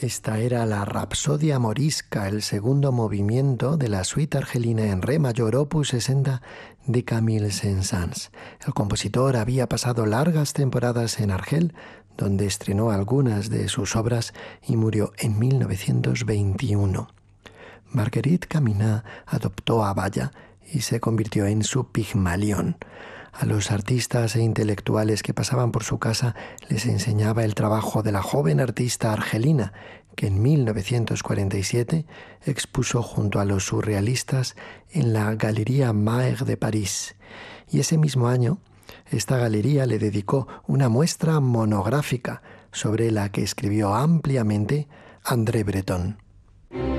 Esta era la Rapsodia Morisca, el segundo movimiento de la suite argelina en re mayor opus 60 de Camille Saint-Saëns. El compositor había pasado largas temporadas en Argel, donde estrenó algunas de sus obras y murió en 1921. Marguerite Caminha adoptó a Balla y se convirtió en su Pigmalión. A los artistas e intelectuales que pasaban por su casa les enseñaba el trabajo de la joven artista argelina, que en 1947 expuso junto a los surrealistas en la Galería Maher de París. Y ese mismo año, esta galería le dedicó una muestra monográfica sobre la que escribió ampliamente André Breton.